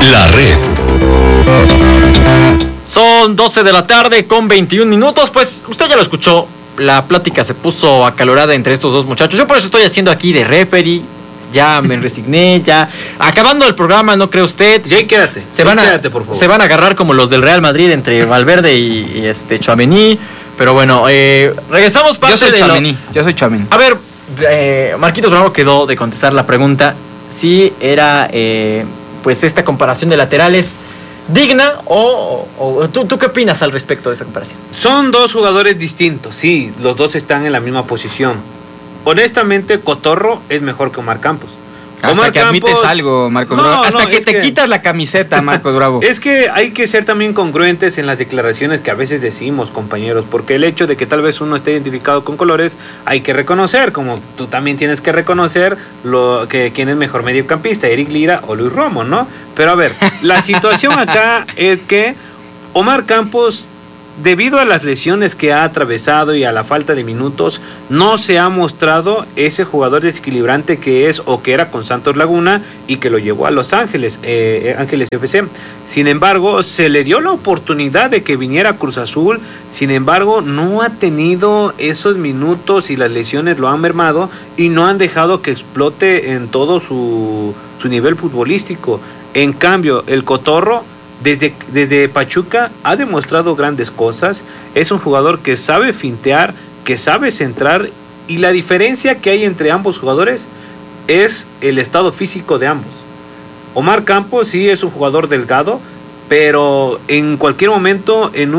La Red. Son 12 de la tarde con 21 minutos. Pues usted ya lo escuchó. La plática se puso acalorada entre estos dos muchachos. Yo por eso estoy haciendo aquí de referee. Ya me resigné, ya. Acabando el programa, ¿no cree usted? Jay, quédate. Quédate, por favor. Se van a agarrar como los del Real Madrid entre Valverde y Tchouaméni. Pero bueno, regresamos parte de Yo soy Tchouaméni. A ver, Marquitos Bravo quedó de contestar la pregunta. Si era, pues, esta comparación de laterales digna o ¿tú qué opinas al respecto de esa comparación? Son dos jugadores distintos, sí, los dos están en la misma posición. Honestamente, Cotorro es mejor que Omar Campos. Hasta que admites algo, Marcos Bravo. Hasta que te quitas la camiseta, Marcos Bravo. Es que hay que ser también congruentes en las declaraciones que a veces decimos, compañeros, porque el hecho de que tal vez uno esté identificado con colores, hay que reconocer, como tú también tienes que reconocer quién es mejor mediocampista, Eric Lira o Luis Romo, ¿no? Pero a ver, la situación acá es que Omar Campos, debido a las lesiones que ha atravesado y a la falta de minutos, no se ha mostrado ese jugador desequilibrante que es o que era con Santos Laguna y que lo llevó a Los Ángeles, Ángeles FC. Sin embargo, se le dio la oportunidad de que viniera a Cruz Azul, sin embargo, no ha tenido esos minutos y las lesiones lo han mermado y no han dejado que explote en todo su nivel futbolístico. En cambio, el Cotorro, desde Pachuca ha demostrado grandes cosas, es un jugador que sabe fintear, que sabe centrar, y la diferencia que hay entre ambos jugadores es el estado físico de ambos. Omar Campos sí es un jugador delgado, pero en cualquier momento en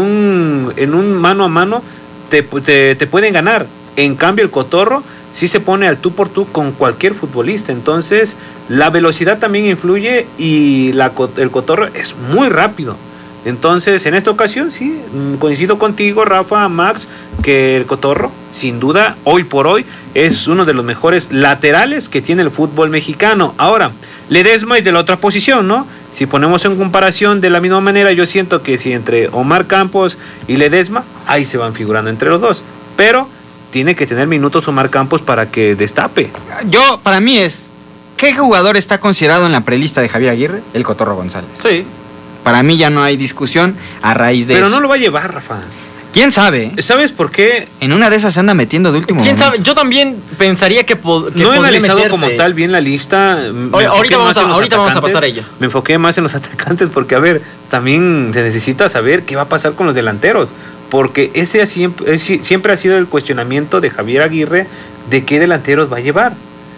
un mano a mano te pueden ganar. En cambio el Cotorro sí se pone al tú por tú con cualquier futbolista. Entonces la velocidad también influye y el Cotorro es muy rápido. Entonces en esta ocasión sí, coincido contigo, Rafa, Max, que el Cotorro sin duda hoy por hoy es uno de los mejores laterales que tiene el fútbol mexicano. Ahora, Ledesma es de la otra posición, ¿no? Si ponemos en comparación de la misma manera, yo siento que si entre Omar Campos y Ledesma, ahí se van figurando entre los dos, pero tiene que tener minutos Omar Campos para que destape. Para mí ¿qué jugador está considerado en la prelista de Javier Aguirre? El Cotorro González. Sí. Para mí ya no hay discusión a raíz de Pero eso. no lo va a llevar, Rafa. ¿Quién sabe? ¿Sabes por qué? En una de esas se anda metiendo de último ¿Quién momento. sabe? Yo también pensaría que no he analizado meterse como tal bien la lista. Ahorita vamos a pasar a ello. Me enfoqué más en los atacantes porque, a ver, también se necesita saber qué va a pasar con los delanteros. Porque ese siempre ha sido el cuestionamiento de Javier Aguirre de qué delanteros va a llevar.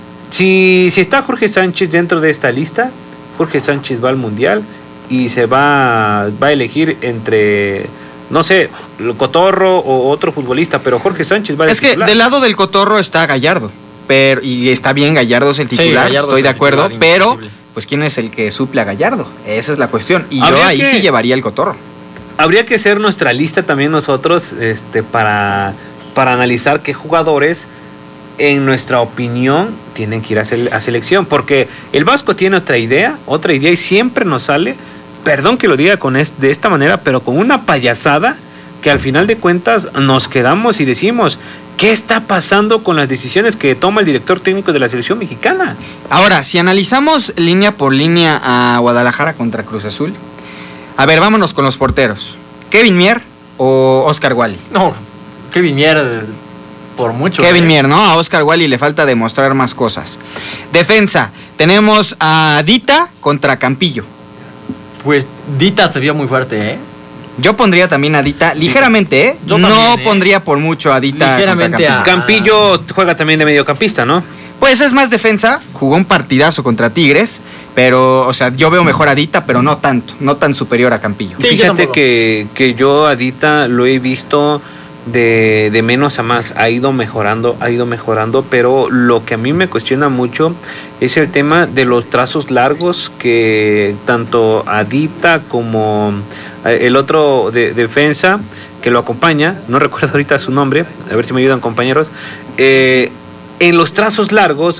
Si está Jorge Sánchez dentro de esta lista, Jorge Sánchez va al Mundial y se va a elegir entre, no sé, el Cotorro o otro futbolista, pero Jorge Sánchez va a elegir. Es que del lado del Cotorro está Gallardo, y está bien, Gallardo es el titular, sí, estoy de acuerdo, pero pues ¿quién es el que suple a Gallardo? Esa es la cuestión, y yo ahí sí llevaría el Cotorro. Habría que hacer nuestra lista también nosotros para analizar qué jugadores, en nuestra opinión, tienen que ir a selección, porque el Vasco tiene otra idea y siempre nos sale, perdón que lo diga de esta manera, pero con una payasada que al final de cuentas nos quedamos y decimos, ¿qué está pasando con las decisiones que toma el director técnico de la selección mexicana? Ahora, si analizamos línea por línea a Guadalajara contra Cruz Azul, a ver, vámonos con los porteros. ¿Kevin Mier o Oscar Wally? No, Kevin Mier por mucho. Kevin Mier, ¿no? A Oscar Wally le falta demostrar más cosas. Defensa, tenemos a Dita contra Campillo. Pues Dita se vio muy fuerte, ¿eh? Yo pondría también a Dita ligeramente, ¿eh? Yo también, pondría por mucho a Dita ligeramente contra Campillo. Campillo juega también de mediocampista, ¿no? Pues es más defensa, jugó un partidazo contra Tigres, pero, o sea, yo veo mejor a Dita, pero no tanto, no tan superior a Campillo. Sí, fíjate que yo a Dita lo he visto de menos a más, ha ido mejorando, pero lo que a mí me cuestiona mucho es el tema de los trazos largos que tanto a Dita como el otro de defensa que lo acompaña, no recuerdo ahorita su nombre, a ver si me ayudan compañeros, en los trazos largos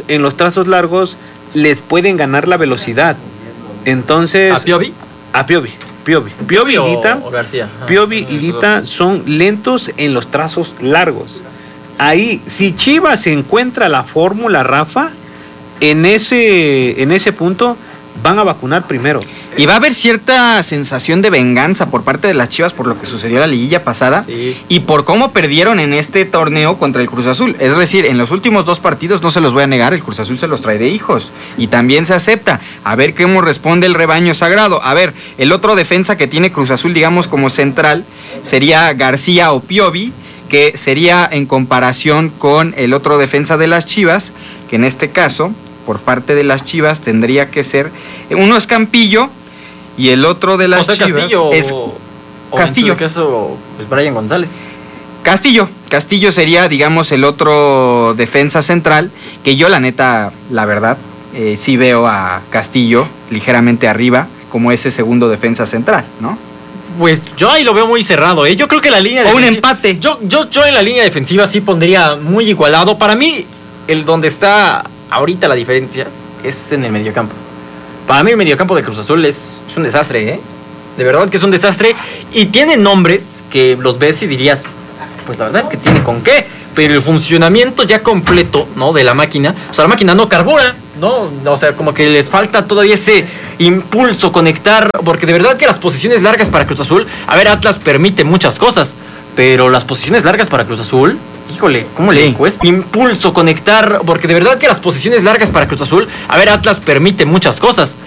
les pueden ganar la velocidad. Entonces, ¿a Piovi? A Piovi y Dita, Piovi y Dita son lentos en los trazos largos. Ahí, si Chivas encuentra la fórmula, Rafa, en ese punto van a vacunar primero. Y va a haber cierta sensación de venganza por parte de las Chivas por lo que sucedió la liguilla pasada y por cómo perdieron en este torneo contra el Cruz Azul. Es decir, en los últimos 2 partidos, no se los voy a negar, el Cruz Azul se los trae de hijos y también se acepta. A ver cómo responde el rebaño sagrado. A ver, el otro defensa que tiene Cruz Azul, digamos como central, sería García o Piovi, que sería en comparación con el otro defensa de las Chivas, que en este caso, por parte de las Chivas, tendría que ser, uno es Campillo y el otro de las Chivas Castillo, es Castillo. En este caso, pues Brian González. Castillo sería, digamos, el otro defensa central, que yo la neta, la verdad, sí veo a Castillo ligeramente arriba, como ese segundo defensa central, ¿no? Pues yo ahí lo veo muy cerrado, ¿eh? Yo creo que la línea defensiva... O un empate. Yo en la línea defensiva sí pondría muy igualado. Para mí, el donde está ahorita la diferencia es en el mediocampo. Para mí el mediocampo de Cruz Azul es un desastre, ¿eh? De verdad que es un desastre. Y tiene nombres que los ves y dirías, pues la verdad es que tiene con qué. Pero el funcionamiento ya completo, ¿no? De la máquina, o sea, la máquina no carbura, ¿no? O sea, como que les falta todavía ese impulso, conectar, porque de verdad que las posiciones largas para Cruz Azul, a ver, Atlas permite muchas cosas, pero las posiciones largas para Cruz Azul, híjole, ¿cómo le cuesta? Impulso, conectar, porque de verdad que las posiciones largas para Cruz Azul, a ver, Atlas permite muchas cosas,